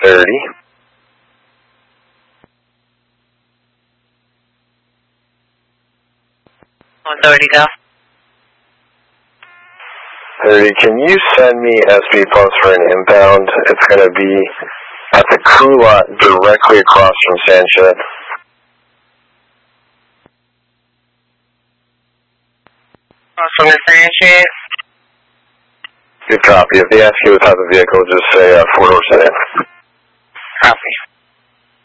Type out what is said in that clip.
130. 130, go. 30, can you send me SB Plus for an inbound? It's going to be at the crew lot directly across from Sanchez. Across from the Sanchez? Good copy. If they ask you what type of vehicle, just say 4-door sedan. Copy.